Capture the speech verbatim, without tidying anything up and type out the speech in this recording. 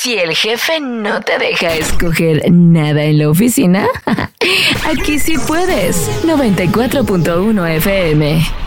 Si el jefe no te deja escoger nada en la oficina, aquí sí puedes. noventa y cuatro punto uno F M.